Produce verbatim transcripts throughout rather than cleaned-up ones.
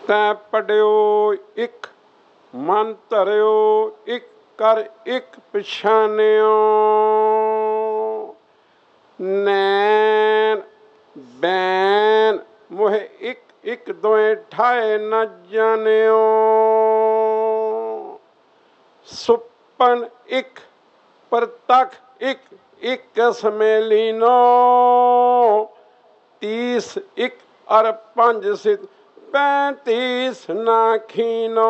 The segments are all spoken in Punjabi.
ਤੈਂ ਪੜਿਓ ਇੱਕ ਮਨ ਧਰਿਓ ਇੱਕ ਕਰ ਇੱਕ ਪਛਾਨਿਓ। ਨੈਣ ਬੈਣ ਮੋਹਿ ਇੱਕ ਇੱਕ ਦੋਏ ਠਾਏ ਨ ਜਾਣਿਓ। ਸੁਪਨ ਇੱਕ ਪ੍ਰਤੱਖ ਇੱਕ ਇੱਕ ਸਮੇਲੀਨੋ। ਤੀਸ ਇੱਕ ਅਰ ਪੰਜ ਸਿਤ ਪੈਂਤੀਸ ਨਾ ਖੀਨੋ।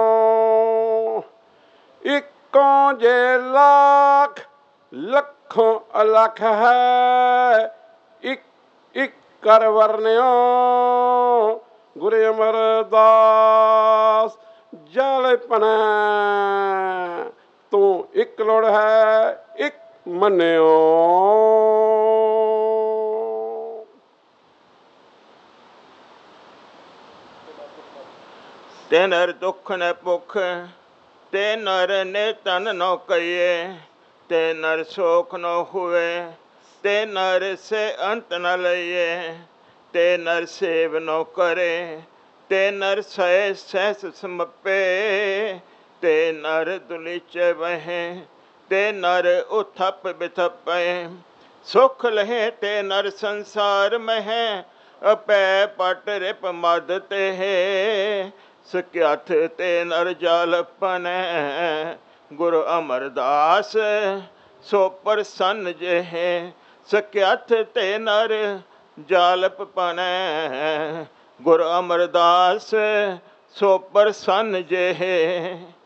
ਇੱਕੋ ਜੇ ਲੱਖ ਲੱਖੋਂ ਅਲੱਖ ਹੈ ਇੱਕ ਇੱਕ ਕਰ ਵਰਨਿਓ। ਗੁਰੂ ਅਮਰਦਾਸ ਜਲ ਪਨੈ ਤੂੰ ਇੱਕ ਲੋੜ ਹੈ ਇੱਕ ਮੰਨਿਓ। ਤੇ ਨਰ ਦੁੱਖ ਨ ਭੁੱਖ ਤੇ ਨਰ ਨੇ ਤਨ ਨ ਕਈਏ। ਤੇ ਨਰ ਸੋਖ ਨ ਹੋਵੇ ਤੇ ਨਰ ਸੇ ਅੰਤ ਨ ਲਈਏ। ਤੇ ਨਰ ਸੇਵ ਨ ਕਰੇ ਤੇ ਨਰ ਸਹਿ ਸਹਿਸ ਸਮੱਪੇ। ਤੇ ਨਰ ਦੁਲਿਚ ਵਹੇ ਤੇ ਨਰ ਉਥਪ ਬਿਥਪੈ। ਸੁਖ ਲਹੇ ਤੇ ਨਰ ਸੰਸਾਰ ਮਹਿ ਅਪੈ ਪਟ ਰਿਪ ਮਦ ਤੇ। ਸਕਿਆਥ ਤੇ ਨਰ ਜਲ ਪਨੈ ਗੁਰੂ ਅਮਰਦਾਸ ਸੋ ਪ੍ਰਸੰਨ ਜਿਹੇ। ਸਕਿਆਥ ਤੇ ਨਰ ਜਾਲਪ ਪਨੈ ਗੁਰੂ ਅਮਰਦਾਸ ਸੋ ਪ੍ਰਸੰਨ ਜਿਹੇ।